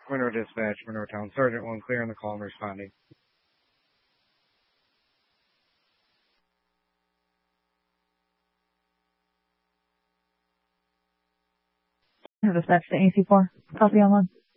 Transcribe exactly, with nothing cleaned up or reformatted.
Monroe Dispatch, Monroe Town. Sergeant one, clear on the call and responding. Dispatch to A C four. Copy on one.